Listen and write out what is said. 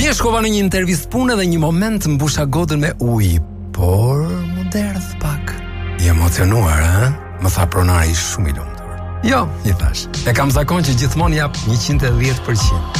Dje shkova në një intervistë pune dhe një moment mbusha gotën me ujë, por më derdh pak. I emocionuar, ha? Më tha pronari shumë i lumtur. Jo, i thash. E kam zakon që gjithmonë jap 110%.